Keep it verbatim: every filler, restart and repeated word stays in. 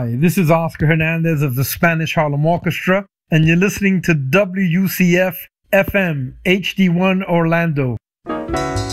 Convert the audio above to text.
Hi, this is Oscar Hernandez of the Spanish Harlem Orchestra, and you're listening to W U C F F M H D one Orlando.